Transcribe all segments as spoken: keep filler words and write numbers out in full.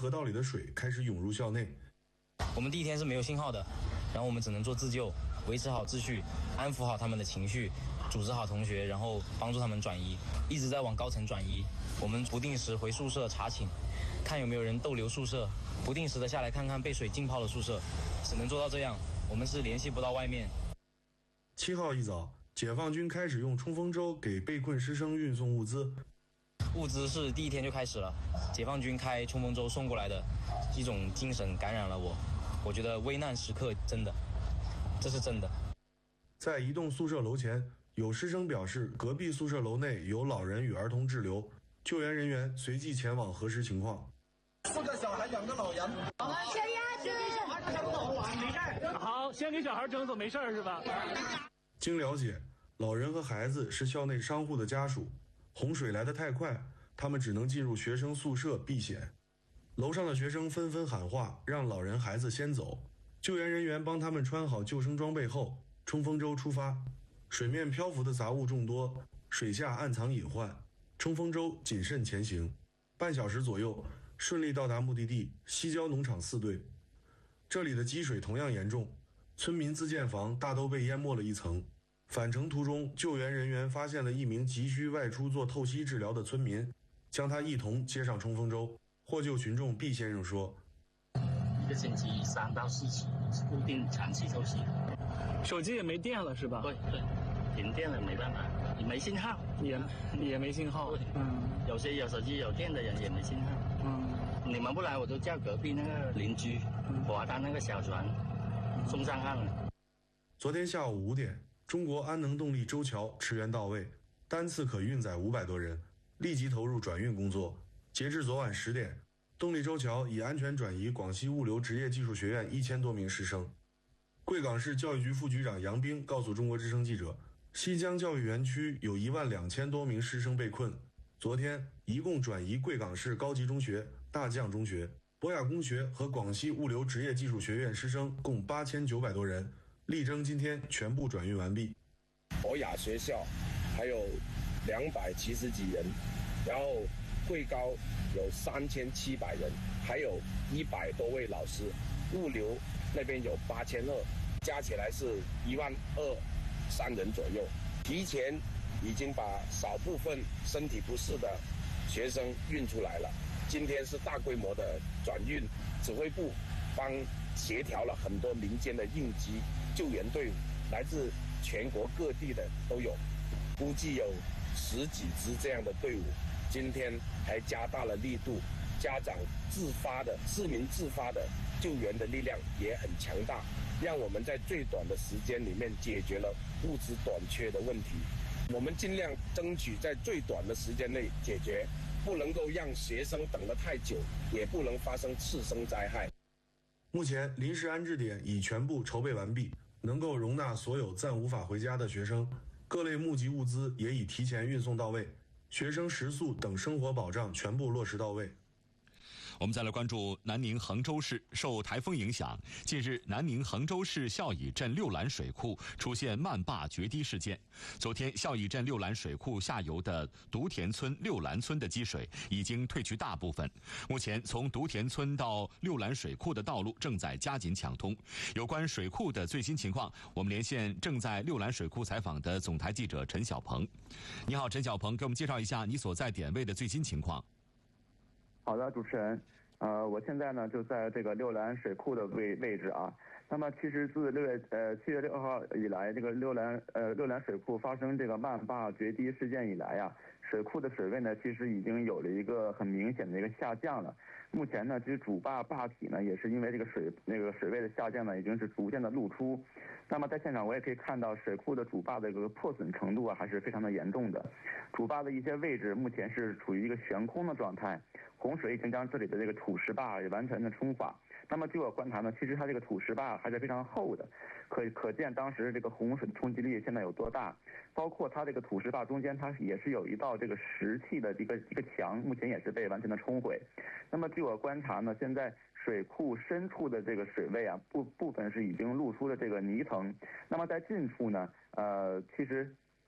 河道里的水开始涌入校内。 我们第一天是没有信号的，然后我们只能做自救，维持好秩序，安抚好他们的情绪，组织好同学，然后帮助他们转移，一直在往高层转移。我们不定时回宿舍查寝，看有没有人逗留宿舍，不定时的下来看看被水浸泡的宿舍，只能做到这样。我们是联系不到外面。 七号一早，解放军开始用冲锋舟给被困师生运送物资。 物资是第一天就开始了，解放军开冲锋舟送过来的，一种精神感染了我。我觉得危难时刻真的，这是真的。 在一栋宿舍楼前，有师生表示隔壁宿舍楼内有老人与儿童滞留，救援人员随即前往核实情况。 四个小孩，两个老人。 好，小鸭子。先给小孩整走，没事。 好，先给小孩整走，没事是吧？ 经了解，老人和孩子是校内商户的家属，洪水来得太快，他们只能进入学生宿舍避险。楼上的学生纷纷喊话，让老人孩子先走。救援人员帮他们穿好救生装备后，冲锋舟出发。水面漂浮的杂物众多，水下暗藏隐患，冲锋舟谨慎前行。半小时左右，顺利到达目的地西郊农场四队。这里的积水同样严重，村民自建房大都被淹没了一层。返程途中，救援人员发现了一名急需外出做透析治疗的村民，将他一同接上冲锋舟。获救群众毕先生说：“ 一个星期三到四次是固定长期透析的， 手机也没电了是吧？ 对对，停电了没办法，也没信号， 也也没信号。 嗯，有些有手机有电的人也没信号。嗯，你们不来，我就叫隔壁那个邻居划他那个小船送上岸了。” 昨天下午五点，中国安能动力舟桥驰援到位，单次可运载五百多人，立即投入转运工作。截至昨晚十点，动力舟桥已安全转移广西物流职业技术学院一千多名师生。贵港市教育局副局长杨兵告诉中国之声记者，西江教育园区有一万两千多名师生被困，昨天一共转移贵港市高级中学、大将中学、博雅工学和广西物流职业技术学院师生共八千九百多人，力争今天全部转运完毕。 博雅学校还有两百七十几人，然后贵高有三千七百人，还有一百多位老师，物流那边有八千二，加起来是一万二三人左右。提前已经把少部分身体不适的学生运出来了。今天是大规模的转运，指挥部帮协调了很多民间的应急救援队伍，来自全国各地的都有，估计有十几支这样的队伍。今天还加大了力度，家长自发的、市民自发的救援的力量也很强大，让我们在最短的时间里面解决了物资短缺的问题。我们尽量争取在最短的时间内解决，不能够让学生等得太久，也不能发生次生灾害。 目前临时安置点已全部筹备完毕，能够容纳所有暂无法回家的学生，各类募集物资也已提前运送到位。学生食宿等生活保障全部落实到位。 我们再来关注南宁衡州市。受台风影响，近日南宁衡州市孝乙镇六兰水库出现漫坝决堤事件。昨天，孝乙镇六兰水库下游的独田村六兰村的积水已经退去大部分。目前，从独田村到六兰水库的道路正在加紧抢通。有关水库的最新情况，我们连线正在六兰水库采访的总台记者陈小鹏。你好，陈小鹏，给我们介绍一下你所在点位的最新情况。 好的，主持人，呃，我现在呢就在这个六兰水库的位位置啊。那么其实自六月呃七月六号以来，这个六兰呃六兰水库发生这个漫坝决堤事件以来呀，水库的水位呢其实已经有了一个很明显的一个下降了。目前呢，其实主坝坝体呢也是因为这个水那个水位的下降呢，已经是逐渐的露出。那么在现场我也可以看到，水库的主坝的这个破损程度啊还是非常的严重的。主坝的一些位置目前是处于一个悬空的状态，洪水已经将这里的这个土石坝也完全的冲垮。那么据我观察呢，其实它这个土石坝还是非常厚的，可可见当时这个洪水的冲击力现在有多大。包括它这个土石坝中间，它也是有一道这个石砌的一个一个墙，目前也是被完全的冲毁。那么据我观察呢，现在水库深处的这个水位啊，部部分是已经露出了这个泥层。那么在近处呢，呃，其实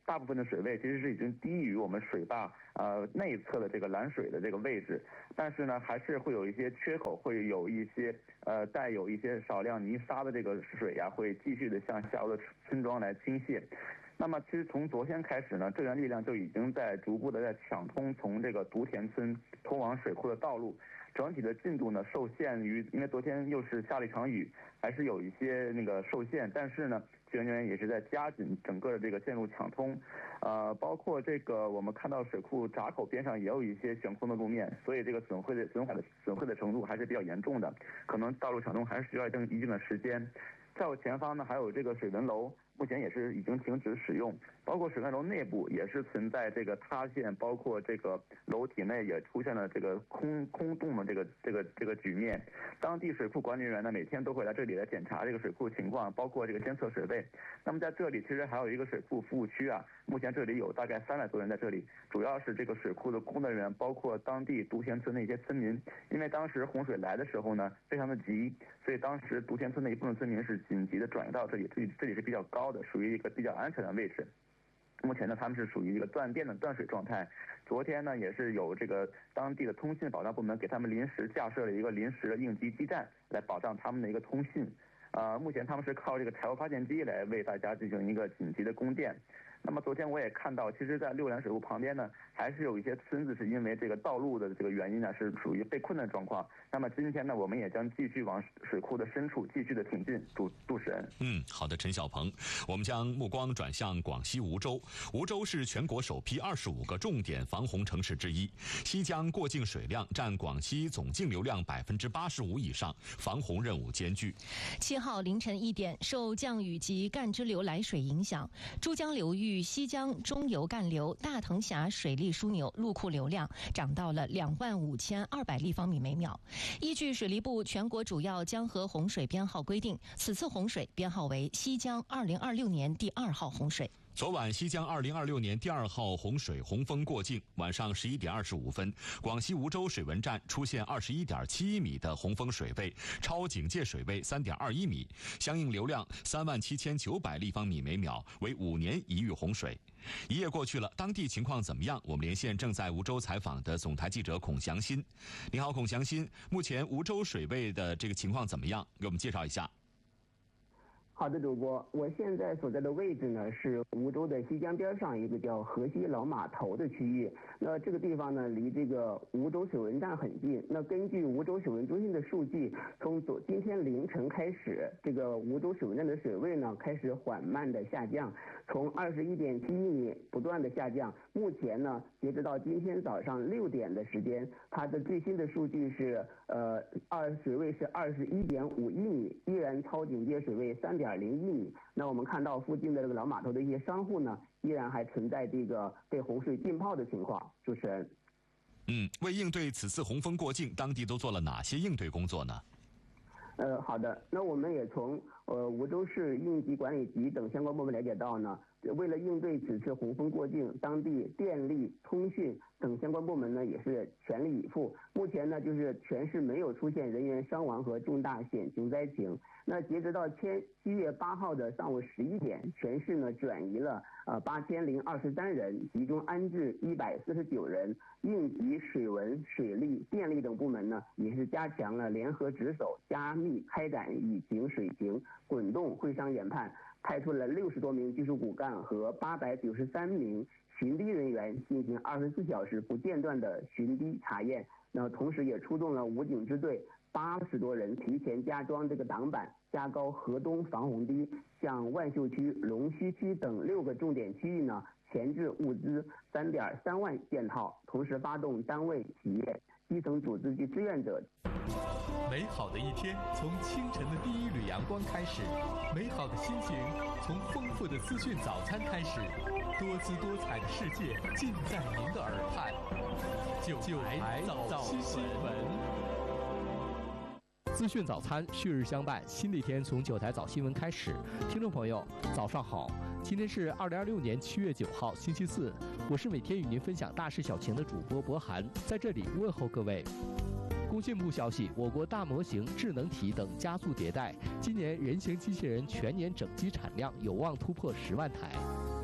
大部分的水位其实是已经低于我们水坝呃内侧的这个拦水的这个位置，但是呢还是会有一些缺口，会有一些呃带有一些少量泥沙的这个水呀、啊，会继续的向下游的村庄来倾泻。那么其实从昨天开始呢，救援力量就已经在逐步的在抢通从这个独田村通往水库的道路。整体的进度呢受限于，因为昨天又是下了一场雨，还是有一些那个受限。但是呢，救援人员也是在加紧整个的这个线路抢通，呃，包括这个我们看到水库闸口边上也有一些悬空的路面，所以这个损毁的损坏的损毁的程度还是比较严重的，可能道路抢通还是需要一定一定的时间。在我前方呢，还有这个水文楼，目前也是已经停止使用，包括水文楼内部也是存在这个塌陷，包括这个楼体内也出现了这个空空洞的这个这个这个局面。当地水库管理人员呢，每天都会来这里来检查这个水库情况，包括这个监测水位。那么在这里其实还有一个水库服务区啊，目前这里有大概三百多人在这里，主要是这个水库的工作人员，包括当地独田村的一些村民。因为当时洪水来的时候呢，非常的急，所以当时独田村的一部分村民是紧急的转移到这里，这里这里是比较高的，属于一个比较安全的位置。目前呢，他们是属于一个断电的断水状态。昨天呢，也是有这个当地的通信保障部门给他们临时架设了一个临时的应急基站，来保障他们的一个通信。呃，目前他们是靠这个柴油发电机来为大家进行一个紧急的供电。那么昨天我也看到，其实在六兰水库旁边呢，还是有一些村子是因为这个道路的这个原因呢，是属于被困的状况。那么今天呢，我们也将继续往水库的深处继续的挺进。主主持人， 嗯，好的，陈小鹏，我们将目光转向广西梧州。梧州是全国首批二十五个重点防洪城市之一，西江过境水量占广西总径流量百分之八十五以上，防洪任务艰巨。 七号凌晨一点，受降雨及干支流来水影响，珠江流域西江中游干流大藤峡水利枢纽入库流量涨到了两万五千二百立方米每秒。依据水利部全国主要江河洪水编号规定，此次洪水编号为西江二零二六年第二号洪水。 昨晚西江二零二六年第二号洪水洪峰过境，晚上十一点二十五分，广西梧州水文站出现二十一点七一米的洪峰水位，超警戒水位三点二一米，相应流量三万七千九百立方米每秒，为五年一遇洪水。一夜过去了，当地情况怎么样？我们连线正在梧州采访的总台记者孔祥新。你好，孔祥新，目前梧州水位的这个情况怎么样？给我们介绍一下。 好的，主播，我现在所在的位置呢是梧州的西江边上一个叫河西老码头的区域。那这个地方呢离这个梧州水文站很近。那根据梧州水文中心的数据，从昨今天凌晨开始，这个梧州水文站的水位呢开始缓慢的下降，从二十一点七一米不断的下降。目前呢，截止到今天早上六点的时间，它的最新的数据是呃二水位是二十一点五一米，依然超警戒水位三点零一米。那我们看到附近的这个老码头的一些商户呢，依然还存在这个被洪水浸泡的情况。主持人， 嗯，为应对此次洪峰过境，当地都做了哪些应对工作呢？ 呃，好的，那我们也从呃梧州市应急管理局等相关部门了解到呢，为了应对此次洪峰过境，当地电力、通讯等相关部门呢也是全力以赴。目前呢，就是全市没有出现人员伤亡和重大险情灾情。那截止到七月八号的上午十一点，全市呢转移了呃八千零二十三人，集中安置一百四十九人。应急、水文、水利、电力等部门呢也是加强了联合值守，加密开展雨情、水情滚动会商研判，派出了六十多名技术骨干和八百九十三名巡堤人员进行二十四小时不间断的巡堤查验。那同时也出动了武警支队八十多人，提前加装这个挡板，加高河东防洪堤，向万秀区、龙须区等六个重点区域呢前置物资三点三万件套，同时发动单位、企业、基层组织及志愿者。 美好的一天从清晨的第一缕阳光开始，美好的心情从丰富的资讯早餐开始，多姿多彩的世界尽在您的耳畔。九台早新闻。资讯早餐，旭日相伴，新的一天从九台早新闻开始。听众朋友，早上好！今天是二零二六年七月九号，星期四。我是每天与您分享大事小情的主播博涵，在这里问候各位。工信部消息，我国大模型、智能体等加速迭代，今年人形机器人全年整机产量有望突破十万台。国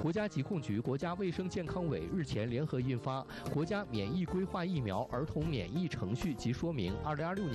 国家疾控局、国家卫生健康委日前联合印发《国家免疫规划疫苗儿童免疫程序及说明（二零二六年）》。